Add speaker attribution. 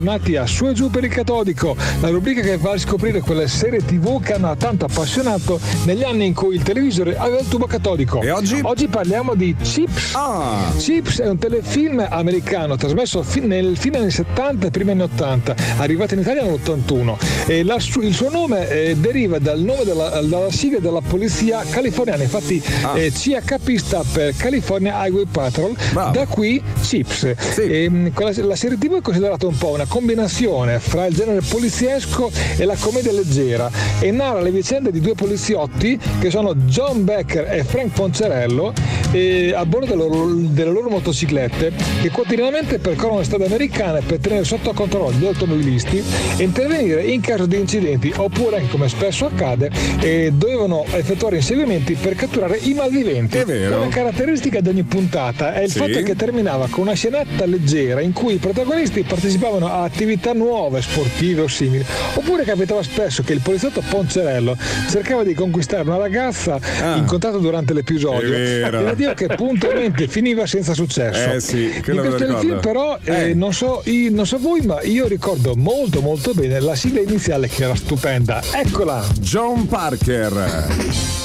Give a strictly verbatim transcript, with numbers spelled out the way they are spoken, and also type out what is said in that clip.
Speaker 1: Nati a Su e Giù per il Catodico, la rubrica che va a scoprire quelle serie tivù che hanno tanto appassionato negli anni in cui il televisore aveva il tubo catodico.
Speaker 2: E oggi?
Speaker 1: Oggi parliamo di Chips.
Speaker 2: Ah.
Speaker 1: Chips è un telefilm americano trasmesso fi- nel fine anni settanta e primi anni ottanta, arrivato in Italia nell'ottantuno. E la su- il suo nome eh, deriva dal nome della, dalla sigla della polizia californiana, infatti
Speaker 2: Ah.
Speaker 1: eh, C H P sta per California Highway Patrol,
Speaker 2: Bravo.
Speaker 1: da qui Chips.
Speaker 2: Sì.
Speaker 1: E, mh, quella- la serie tivù è considerata un po' una combinazione fra il genere poliziesco e la commedia leggera e narra le vicende di due poliziotti che sono John Becker e Frank Poncerello e a bordo delle loro, delle loro motociclette che quotidianamente percorrono le strade americane per tenere sotto controllo gli automobilisti e intervenire in caso di incidenti oppure, anche come spesso accade, eh, dovevano effettuare inseguimenti per catturare i malviventi.
Speaker 2: È vero.
Speaker 1: Una caratteristica di ogni puntata è il
Speaker 2: Sì.
Speaker 1: fatto che terminava con una scenetta leggera in cui i protagonisti partecipavano a attività nuove, sportive o simili, oppure capitava spesso che il poliziotto Poncerello cercava di conquistare una ragazza
Speaker 2: Ah.
Speaker 1: incontrata durante l'episodio,
Speaker 2: È vero.
Speaker 1: attività che puntualmente finiva senza successo.
Speaker 2: Eh sì,
Speaker 1: in
Speaker 2: quello me lo
Speaker 1: questo film
Speaker 2: ricordo.
Speaker 1: però eh,
Speaker 2: Eh.
Speaker 1: non, so, io- non so voi, ma io ricordo molto molto bene la sigla iniziale che era stupenda. Eccola!
Speaker 2: John Parker.